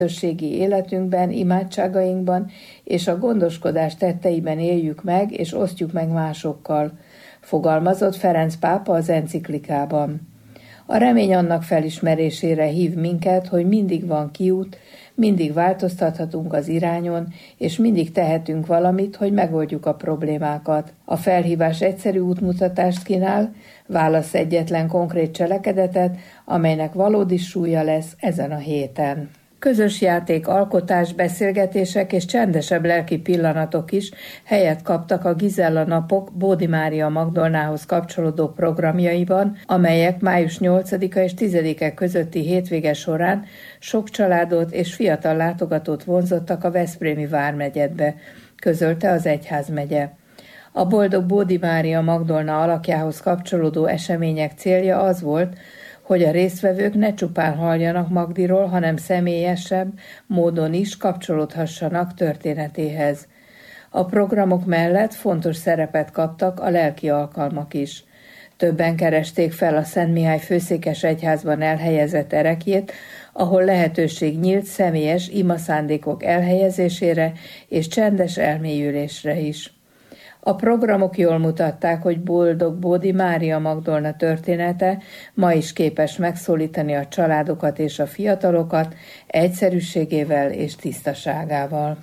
közösségi életünkben, imádságainkban és a gondoskodás tetteiben éljük meg és osztjuk meg másokkal, fogalmazott Ferenc pápa az enciklikában. A remény annak felismerésére hív minket, hogy mindig van kiút, mindig változtathatunk az irányon, és mindig tehetünk valamit, hogy megoldjuk a problémákat. A felhívás egyszerű útmutatást kínál, válasz egyetlen konkrét cselekedetet, amelynek valódi súlya lesz ezen a héten. Közös játék, alkotás, beszélgetések és csendesebb lelki pillanatok is helyet kaptak a Gizella napok Bódi Mária Magdolnához kapcsolódó programjaiban, amelyek május 8-a és 10-e közötti hétvége során sok családot és fiatal látogatót vonzottak a Veszprémi várnegyedbe, közölte az egyházmegye. A Boldog Bódi Mária Magdolna alakjához kapcsolódó események célja az volt, hogy a résztvevők ne csupán halljanak Magdiról, hanem személyesebb módon is kapcsolódhassanak történetéhez. A programok mellett fontos szerepet kaptak a lelki alkalmak is. Többen keresték fel a Szent Mihály főszékes egyházban elhelyezett ereklyét, ahol lehetőség nyílt személyes imaszándékok elhelyezésére és csendes elmélyülésre is. A programok jól mutatták, hogy Boldog Bódi Mária Magdolna története ma is képes megszólítani a családokat és a fiatalokat egyszerűségével és tisztaságával.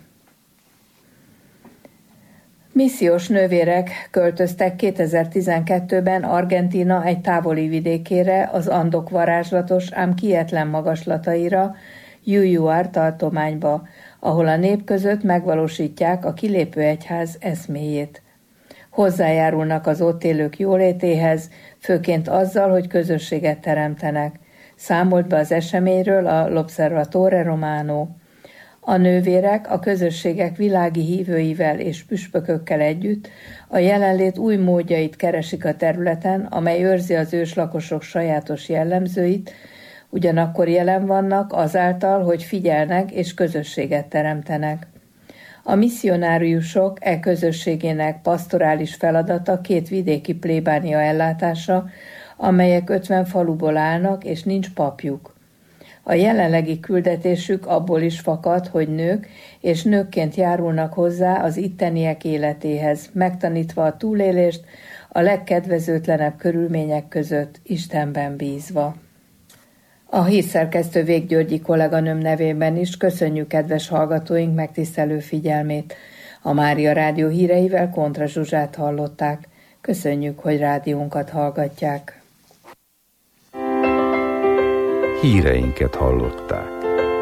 Missziós nővérek költöztek 2012-ben Argentína egy távoli vidékére, az Andok varázslatos, ám kietlen magaslataira, Jújuár tartományba, ahol a nép között megvalósítják a kilépő egyház eszméjét. Hozzájárulnak az ott élők jólétéhez, főként azzal, hogy közösséget teremtenek. Számolt be az eseményről a L'Osservatore Romano. A nővérek a közösségek világi hívőivel és püspökökkel együtt a jelenlét új módjait keresik a területen, amely őrzi az őslakosok sajátos jellemzőit, ugyanakkor jelen vannak azáltal, hogy figyelnek és közösséget teremtenek. A misszionáriusok közösségének pasztorális feladata 2 vidéki plébánia ellátása, amelyek 50 faluból állnak, és nincs papjuk. A jelenlegi küldetésük abból is fakad, hogy nők, és nőkként járulnak hozzá az itteniek életéhez, megtanítva a túlélést a legkedvezőtlenebb körülmények között, Istenben bízva. A hírszerkesztő Vég Györgyi kolléganőm nevében is köszönjük kedves hallgatóink megtisztelő figyelmét. A Mária Rádió híreivel Kontra Zsuzsát hallották. Köszönjük, hogy rádiónkat hallgatják. Híreinket hallották.